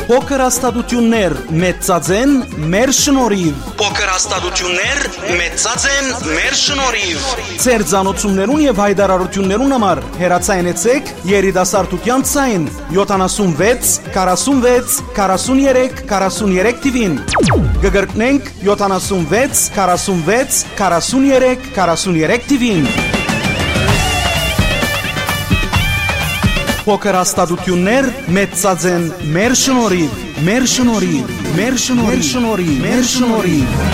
Փոքր հաստատություններ մեծացեն մեր շնորհիվ։ Փոքր հաստատություններ մեծացեն մեր շնորհիվ։ Ձեր ցանոթություններուն եւ հայտարարություններուն համար հեռացայնեցեք երիտասարդության ցայն 76 46 43 43 TV-ին։ Գգրտնենք 76 46 43 43 TV-ին։ Փոքր հաստատություններ մեծացեն մեր շնորհիվ, մեր շնորհիվ, մեր շնորհիվ, մեր շնորհիվ, մեր շնորհիվ։